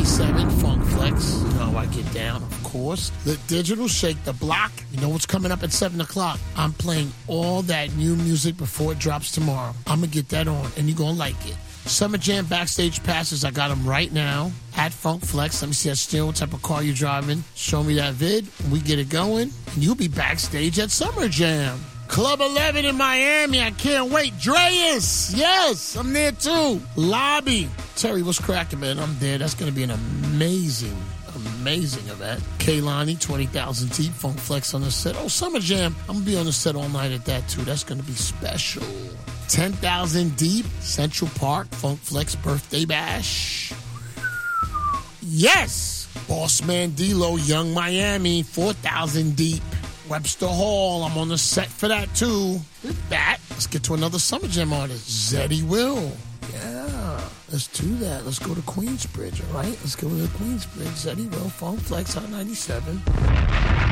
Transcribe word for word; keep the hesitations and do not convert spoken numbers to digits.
ninety-seven Funk Flex. You know how I get down, of course. The Digital Shake the Block. You know what's coming up at seven o'clock? I'm playing all that new music before it drops tomorrow. I'm going to get that on, and you're going to like it. Summer Jam backstage passes, I got them right now at Funk Flex. Let me see that steering, what type of car you're driving. Show me that vid, we get it going, and you'll be backstage at Summer Jam. Club eleven in Miami, I can't wait. Dreas, yes, I'm there too. Lobby. Terry, what's cracking, man? I'm there. That's going to be an amazing, amazing event. Kaylani, twenty thousand deep, Funk Flex on the set. Oh, Summer Jam, I'm going to be on the set all night at that too. That's going to be special. ten thousand deep, Central Park, Funk Flex birthday bash. Yes! Boss Man D-Lo, Young Miami, four thousand deep. Webster Hall, I'm on the set for that too. With that, let's get to another Summer Jam artist, Zeddy Will. Yeah, let's do that. Let's go to Queensbridge, all right? Let's go to Queensbridge. Zeddy Will, Funk Flex, Hot ninety-seven.